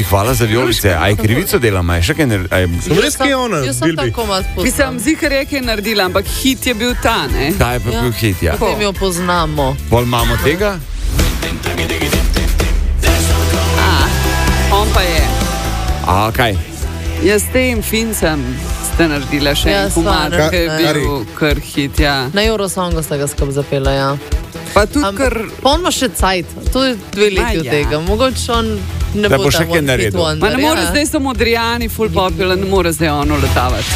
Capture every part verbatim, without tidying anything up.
hvala za vijolice. A je krivico delam, a je še kaj naredila? Sem res kaj ona, Jaz sem tako malo poznam. Mislim, zihar je kaj naredila, ampak hit je bil ta, ne? Ta je pa bil hit, ja. Potem jo poznamo. Bolj imamo tega? A, on pa je. A, kaj? Jaz s tem Fincem ste naredila še Ja, en komad, sva, ki je ne. bil kar hit, ja. Na Eurosongu sta ga skupaj zapela, ja. Pa tudi Ampak kar... pa on ima še cajt, to je dve leti Ma od ja. tega. Mogoče on ne Da bo bo še tam kaj one hit naredil. wonder, Ma ne more ja. zdaj samo Adriani, full popular, ne more zdaj ono letavati.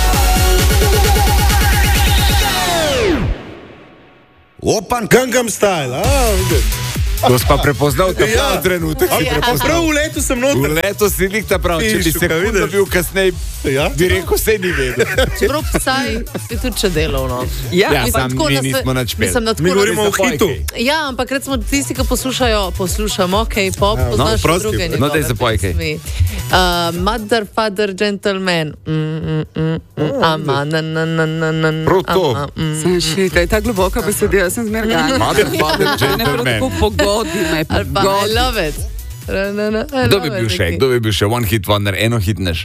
Opan Gangnam Style, a, vidiš. To si pa prepoznal ta Ja. prav trenutek. Si A prepoznal. prav v letu sem V noter. letu si nik ta prav, če bi Vidiš, se kaj kundo vidiš? bil kasnej, Ja. bi rekel, se ni vedel. Čeprav vsaj je tudi še delovno. Ja, Ja, mislim, sam tako, mi da se- nismo nič peli. mislim, da tako, Mi da govorimo se- o hitu. Ja, ampak recimo tisti, ki poslušajo, poslušamo K-pop, Ja, no, poznaš še prosti. druge No, njegove daj zapoj kaj. pesmi. Uh, Mother, Father, Gentleman. Mm, mm, mm, mm, ama, na, na, na, na, na, Prav to. ama, mm. Sem šita, je ta globoka besedila, sem zmergana. Mother, father, Ne prav gentleman. tako pogodi me, Ali pa I pogodi. love it. Na, na, na, I Kdo love bi bil it, še? neki. Kdo bi bil še? One hit wonder, eno hitneš.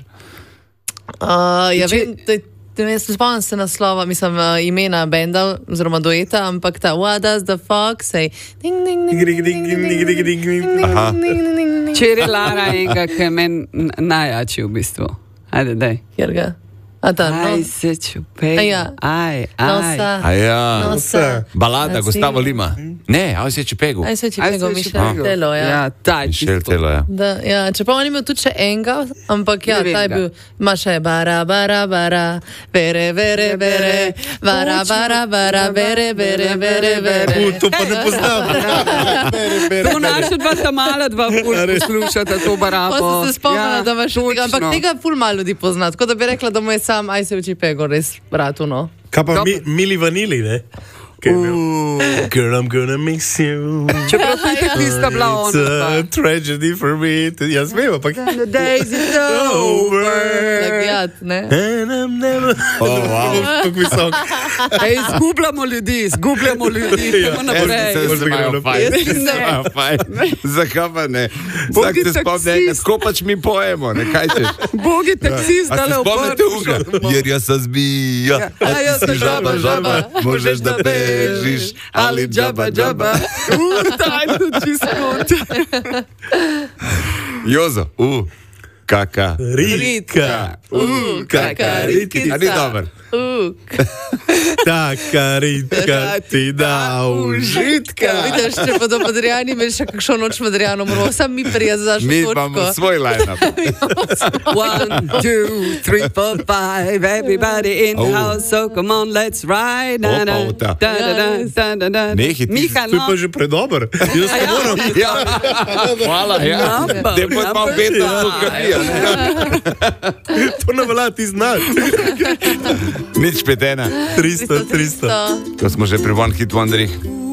Uh, ja, Če- vem, da, da ne spomnim se naslova, mislim, uh, imena benda oziroma dueta, ampak ta What does the fox say? Ding, ding, ding, Ding, ding, ding, ding, ding, ding, ding. Aha. ding, ding, ding, ding. Včeraj Lara enega, ki je meni n- najjači v bistvu. Ajde, daj. Kjer ga? A ta, no. Aj se čupej, A ja. aj, Nosa. aj. A ja. Nosa. Balada, Gustavo Lima. Ne, aj se čepegu. Aj se če Aj pego se Mišel čupej. Telo, ja. Ja, ta je Mišel čisto. Telo, ja. Da, ja, čeprav on ima tudi še enega, ampak ja, Ne vem ta je ga. bil, ima še bara, bara, bara, vere, vere, vere, bara, bara, bara, vere, vere, vere, vere. U, to pa ne poznam. Bere, bere, To bere. naša dva tamala, dva ful poslušata to barabo. Pa sem se spomnila, Ja, da imaš tega, ampak točno. tega ful malo ljudi pozna, tako da bi rekla, da mu je sam aj se uči pego res ratu, no. Kaj pa mi, Mili Vanili, ne? Kaj je bil? Girl, I'm gonna miss you. Čeprav to je tako tista bila It's a ona. tragedy for me. Jaz vem, ampak... The days is over. Plagijat, ne. And I'm never... Oh, wow. Tako visok. Ej, izgubljamo ljudi, izgubljamo ljudi. Ja. Idemo naprej. Se Jaz- imajo fajn. Jaz Se ne. imajo fajn. Zakaj pa ne? Bogi Vsak se spomne, taksist. kako pač mi pojemo, ne kaj češ. Bogi taksist, A se dale spomnite uga? Jer jaz sem zmija, Ja, a jaz ti si sem žaba, žaba, žaba, žaba. možeš da bežiš, ali džaba, džaba. Utaj, to čisto konta. Jozo, u, kaka. Rika. Uh, kaka ritkica. A ni dober? Uh, Taka ritka ti da užitka. vidiš, če pa do Madrijani imaš še kakšno noč Madrijano, moramo sam mi prijeti za Mi točko. imamo svoj line-up. One, two, three, four, five. Everybody in the Oh. house, so come on, let's ride. Da, da, Opa, ota. da, da, da, da, da, da. Nehi, ti- Miha, To je no. pa že predober. Jaz ne moram. Ja, hvala, ja. Number, Te pa imam number vedno five. sukavija. To ne velja, ti znaš. Nič petena. tristo, tristo. Ko smo že pri One Hit Wonderih.